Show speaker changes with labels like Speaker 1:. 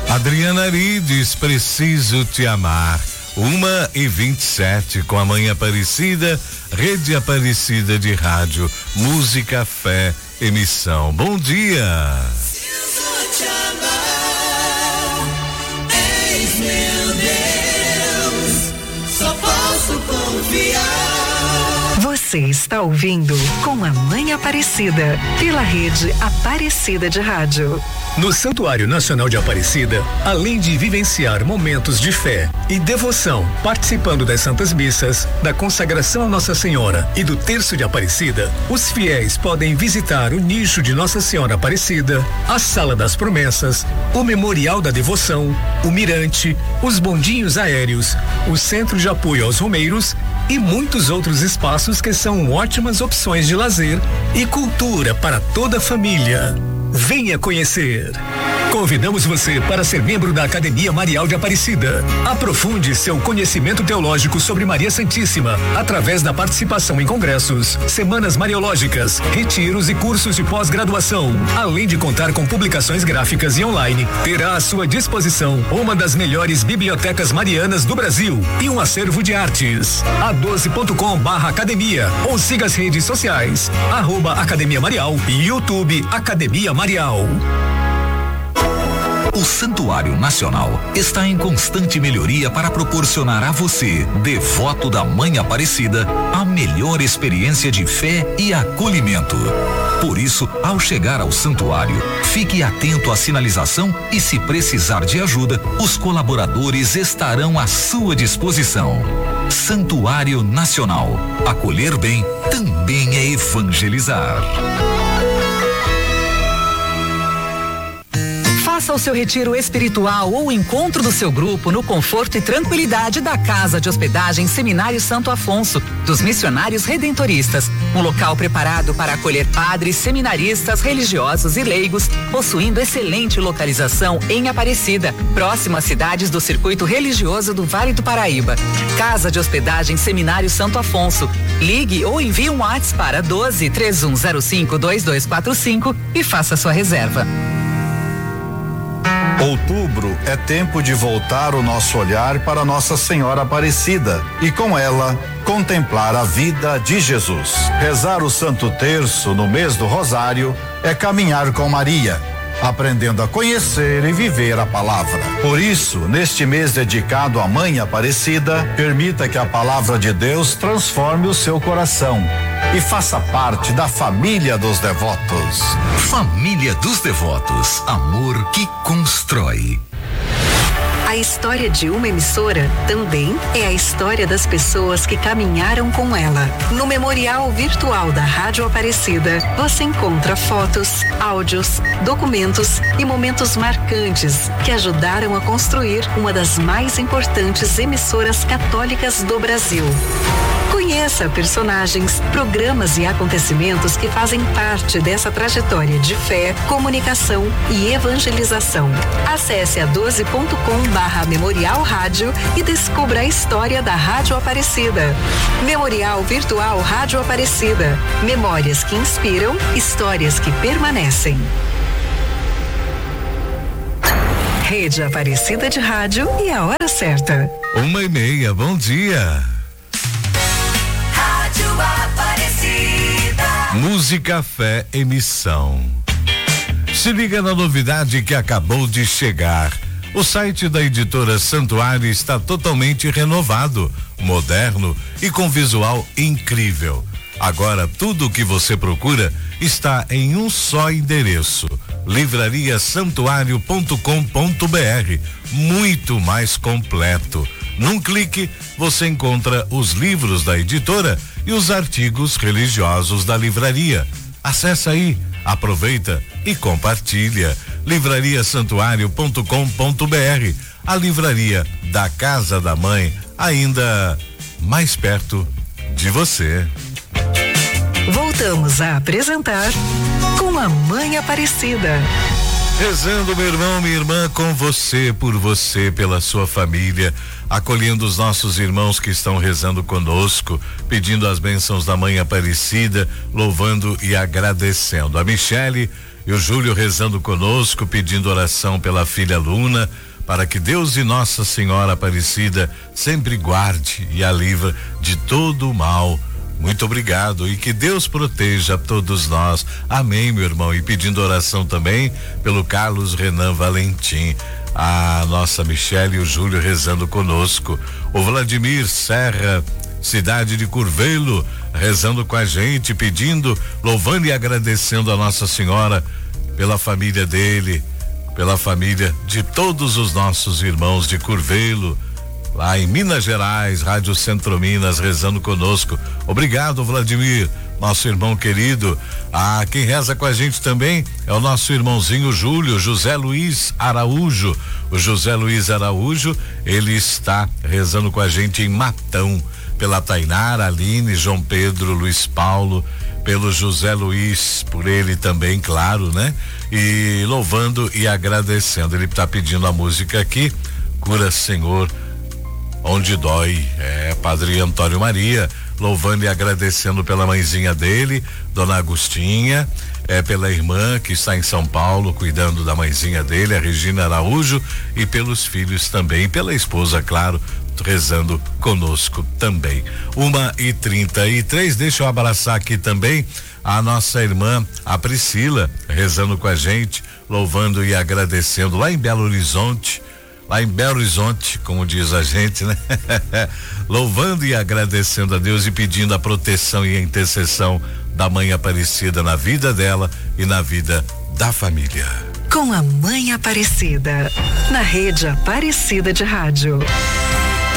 Speaker 1: Adriana Arides, Preciso Te Amar. 1h27 com a Mãe Aparecida, Rede Aparecida de Rádio, Música, Fé, Emissão. Bom dia.
Speaker 2: Preciso te amar, és meu Deus, só posso confiar.
Speaker 3: Você está ouvindo Com a Mãe Aparecida, pela Rede Aparecida de Rádio.
Speaker 4: No Santuário Nacional de Aparecida, além de vivenciar momentos de fé e devoção, participando das Santas Missas, da consagração a Nossa Senhora e do Terço de Aparecida, os fiéis podem visitar o nicho de Nossa Senhora Aparecida, a Sala das Promessas, o Memorial da Devoção, o Mirante, os bondinhos aéreos, o Centro de Apoio aos Romeiros e muitos outros espaços que são ótimas opções de lazer e cultura para toda a família. Venha conhecer. Convidamos você para ser membro da Academia Marial de Aparecida. Aprofunde seu conhecimento teológico sobre Maria Santíssima através da participação em congressos, semanas mariológicas, retiros e cursos de pós-graduação. Além de contar com publicações gráficas e online, terá à sua disposição uma das melhores bibliotecas marianas do Brasil e um acervo de artes. a12.com/academia ou siga as redes sociais @Academia Marial e YouTube Academia Marial.
Speaker 5: O Santuário Nacional está em constante melhoria para proporcionar a você, devoto da Mãe Aparecida, a melhor experiência de fé e acolhimento. Por isso, ao chegar ao santuário, fique atento à sinalização e, se precisar de ajuda, os colaboradores estarão à sua disposição. Santuário Nacional. Acolher bem também é evangelizar.
Speaker 6: Faça o seu retiro espiritual ou o encontro do seu grupo no conforto e tranquilidade da Casa de Hospedagem Seminário Santo Afonso, dos Missionários Redentoristas. Um local preparado para acolher padres, seminaristas, religiosos e leigos, possuindo excelente localização em Aparecida, próximo às cidades do circuito religioso do Vale do Paraíba. Casa de Hospedagem Seminário Santo Afonso. Ligue ou envie um WhatsApp para 12-3105-2245 e faça sua reserva.
Speaker 7: Outubro é tempo de voltar o nosso olhar para Nossa Senhora Aparecida e, com ela, contemplar a vida de Jesus. Rezar o Santo Terço no mês do Rosário é caminhar com Maria, aprendendo a conhecer e viver a palavra. Por isso, neste mês dedicado à Mãe Aparecida, permita que a palavra de Deus transforme o seu coração e faça parte da família dos devotos.
Speaker 5: Família dos Devotos, amor que constrói.
Speaker 3: A história de uma emissora também é a história das pessoas que caminharam com ela. No Memorial Virtual da Rádio Aparecida, você encontra fotos, áudios, documentos e momentos marcantes que ajudaram a construir uma das mais importantes emissoras católicas do Brasil. Conheça personagens, programas e acontecimentos que fazem parte dessa trajetória de fé, comunicação e evangelização. Acesse a12.com/Memorial Rádio e descubra a história da Rádio Aparecida. Memorial Virtual Rádio Aparecida. Memórias que inspiram, histórias que permanecem. Rede Aparecida de Rádio e a hora certa.
Speaker 1: 1h30, bom dia.
Speaker 2: Aparecida.
Speaker 1: Música, Fé, Emissão. Se liga na novidade que acabou de chegar. O site da editora Santuário está totalmente renovado, moderno e com visual incrível. Agora tudo o que você procura está em um só endereço: livrariasantuario.com.br. Muito mais completo. Num clique, você encontra os livros da editora e os artigos religiosos da livraria. Acesse aí, aproveita e compartilha. livrariasantuario.com.br, a livraria da Casa da Mãe, ainda mais perto de você.
Speaker 3: Voltamos a apresentar Com a Mãe Aparecida.
Speaker 1: Rezando, meu irmão, minha irmã, com você, por você, pela sua família, acolhendo os nossos irmãos que estão rezando conosco, pedindo as bênçãos da Mãe Aparecida, louvando e agradecendo. A Michele E o Júlio rezando conosco, pedindo oração pela filha Luna, para que Deus e Nossa Senhora Aparecida sempre guarde e a livre de todo o mal. Muito obrigado e que Deus proteja todos nós. Amém, meu irmão. E pedindo oração também pelo Carlos Renan Valentim, a nossa Michele e o Júlio rezando conosco. O Vladimir Serra, cidade de Curvelo, rezando com a gente, pedindo, louvando e agradecendo a Nossa Senhora pela família dele, pela família de todos os nossos irmãos de Curvelo, lá em Minas Gerais, Rádio Centro Minas, rezando conosco. Obrigado, Vladimir, nosso irmão querido. Quem reza com a gente também é o nosso irmãozinho Júlio, José Luiz Araújo. O José Luiz Araújo, ele está rezando com a gente em Matão, pela Tainara, Aline, João Pedro, Luiz Paulo, pelo José Luiz, por ele também, claro, né? E louvando e agradecendo. Ele está pedindo a música aqui, Cura Senhor Onde Dói, Padre Antônio Maria, louvando e agradecendo pela mãezinha dele, Dona Agostinha, pela irmã que está em São Paulo, cuidando da mãezinha dele, a Regina Araújo, e pelos filhos também, pela esposa, claro, rezando conosco também. 1h33, deixa eu abraçar aqui também a nossa irmã, a Priscila, rezando com a gente, louvando e agradecendo lá em Belo Horizonte, como diz a gente, né? Louvando e agradecendo a Deus e pedindo a proteção e a intercessão da Mãe Aparecida na vida dela e na vida da família.
Speaker 3: Com a Mãe Aparecida, na Rede Aparecida de Rádio.